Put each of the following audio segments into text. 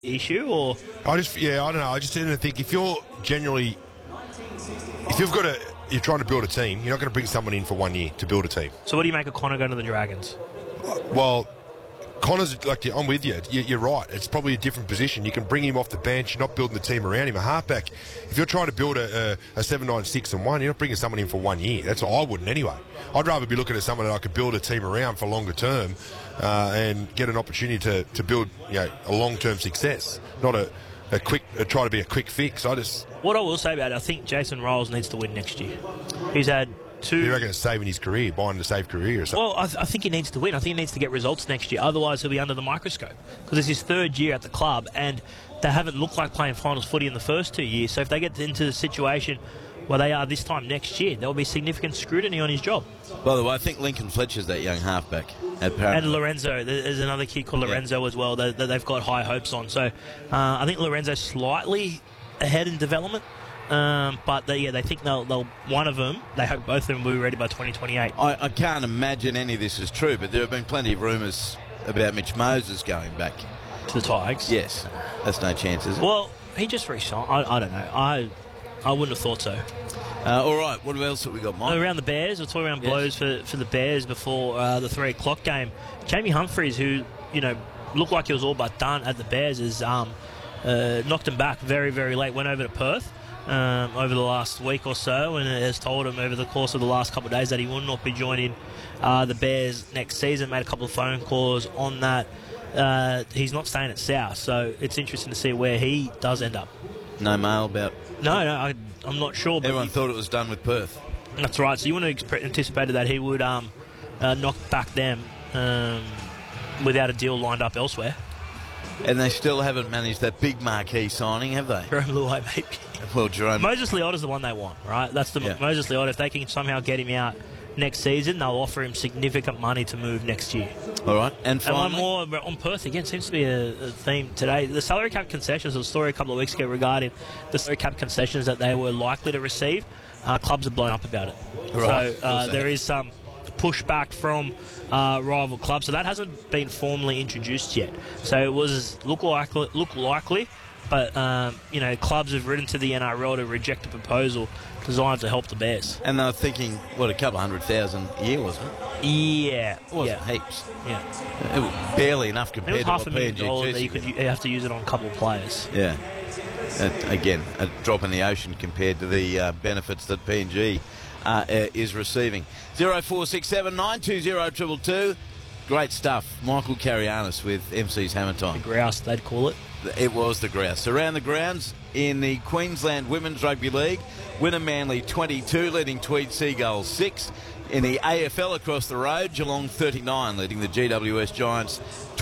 issue, or I don't know. I just didn't think if you're generally, if you've got you're trying to build a team, you're not going to bring someone in for 1 year to build a team. So what do you make of Connor going to the Dragons? Well, Connor's, like, I'm with you. You're right. It's probably a different position. You can bring him off the bench. You're not building the team around him. A halfback, if you're trying to build a 7-9-6-1, you're not bringing someone in for 1 year. That's what I wouldn't anyway. I'd rather be looking at someone that I could build a team around for longer term and get an opportunity to build a long-term success, not a quick try to be a quick fix. What I will say about it, I think Jason Ryles needs to win next year. He's had two... You reckon it's saving his career, buying to save career or something? Well, I think he needs to win. I think he needs to get results next year. Otherwise, he'll be under the microscope. Because it's his third year at the club, and they haven't looked like playing finals footy in the first 2 years. So if they get into the situation where they are this time next year, there will be significant scrutiny on his job. By the way, I think Lincoln Fletcher's that young halfback. And Lorenzo. There's another kid called Lorenzo as well that they've got high hopes on. So I think Lorenzo's slightly ahead in development. But they think they'll one of them, they hope both of them will be ready by 2028. I can't imagine any of this is true, but there have been plenty of rumours about Mitch Moses going back to the Tigers. Yes, that's no chance, is it? Well, he just re-signed. I don't know. I wouldn't have thought so. All right, what else have we got, Mike? Around the Bears, we'll talk around blows for the Bears before the 3 o'clock game. Jamie Humphries, who looked like he was all but done at the Bears, has knocked him back very, very late. Went over to Perth over the last week or so, and has told him over the course of the last couple of days that he will not be joining the Bears next season. Made a couple of phone calls on that. He's not staying at South, so it's interesting to see where he does end up. No mail about... No, I'm not sure. But everyone thought it was done with Perth. That's right. So you wouldn't have anticipated that he would knock back them without a deal lined up elsewhere. And they still haven't managed that big marquee signing, have they? Jerome Luai, maybe. Well, Jerome... Moses Leota's the one they want, right? That's Moses Leota. If they can somehow get him out next season, they'll offer him significant money to move next year. All right. And finally... And one more on Perth, again, seems to be a theme today. The salary cap concessions, there was a story a couple of weeks ago regarding the salary cap concessions that they were likely to receive. Clubs have blown up about it. Right. So there is some pushback from rival clubs. So that hasn't been formally introduced yet. So it was look likely, but clubs have written to the NRL to reject a proposal designed to help the Bears. And they were thinking, what, a couple 100,000 a year, wasn't it? Yeah. It wasn't heaps. Yeah. It was barely enough compared to what $500,000 that you have to use it on a couple of players. Yeah. Again, a drop in the ocean compared to the benefits that PNG is receiving. 0467 920 222. Great stuff. Michael Carianis with MC's Hammer Time. The grouse, they'd call it. It was the grouse. Around the grounds in the Queensland Women's Rugby League, Wynnum Manly 22 leading Tweed Seagulls 6. In the AFL across the road, Geelong 39 leading the GWS Giants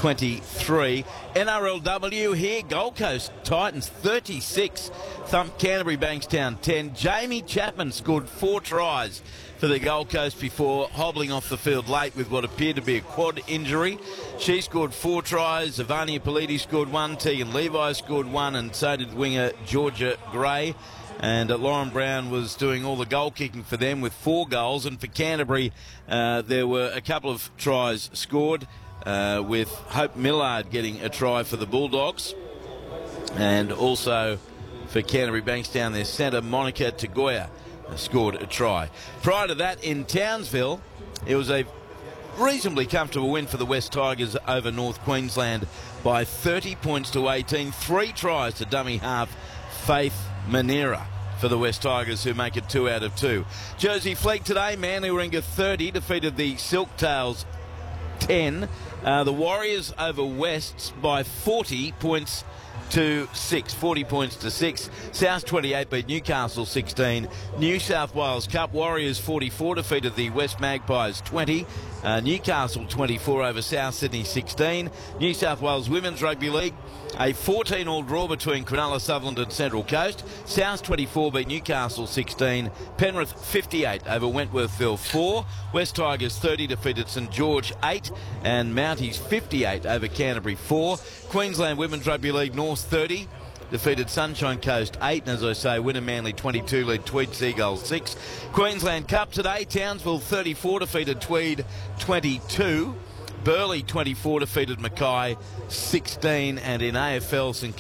23. NRLW here, Gold Coast Titans 36 thumped Canterbury Bankstown 10. Jamie Chapman scored 4 tries for the Gold Coast before hobbling off the field late with what appeared to be a quad injury. She scored 4 tries. Ivania Politi scored 1. Tegan Levi scored 1, and so did winger Georgia Gray. And Lauren Brown was doing all the goal kicking for them with 4 goals. And for Canterbury, there were a couple of tries scored, with Hope Millard getting a try for the Bulldogs. And also for Canterbury Bankstown, their centre, Monica Tagoya, scored a try. Prior to that, in Townsville, it was a reasonably comfortable win for the West Tigers over North Queensland by 30 points to 18. 3 tries to dummy half Faith Manera for the West Tigers, who make it 2 out of 2. Jersey Fleet today, Manly Warringah 30 defeated the Silktails 10. The Warriors over Wests by 40 points to 6. 40 points to 6. South 28 beat Newcastle 16. New South Wales Cup, Warriors 44 defeated the West Magpies 20. Newcastle 24 over South Sydney 16. New South Wales Women's Rugby League, a 14-all draw between Cronulla, Sutherland and Central Coast. South 24 beat Newcastle 16. Penrith 58 over Wentworthville 4. West Tigers 30 defeated St George 8. And Mounties 58 over Canterbury 4. Queensland Women's Rugby League, North 30 defeated Sunshine Coast 8. And as I say, Wynnum Manly 22 lead Tweed Seagulls 6. Queensland Cup today, Townsville 34 defeated Tweed 22. Burleigh 24 defeated Mackay 16, and in AFL St